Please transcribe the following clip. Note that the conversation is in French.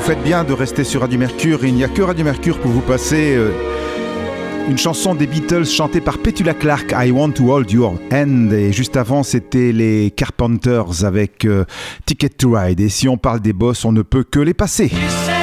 faites bien de rester sur Radio Mercure. Il n'y a que Radio Mercure pour vous passer une chanson des Beatles chantée par Petula Clark, I Want to Hold Your Hand. Et juste avant, c'était les Carpenters avec Ticket to Ride. Et si on parle des boss, on ne peut que les passer.